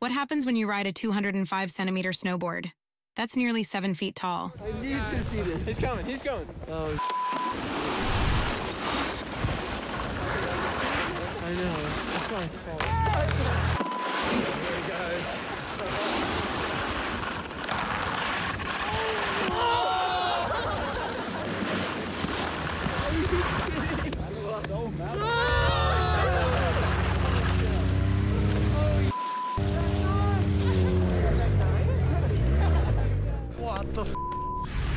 What happens when you ride a 205-centimeter snowboard? That's nearly 7 feet tall. I need to see this. He's coming, he's coming. Oh, I know. It's fine. There he goes. Are you kidding?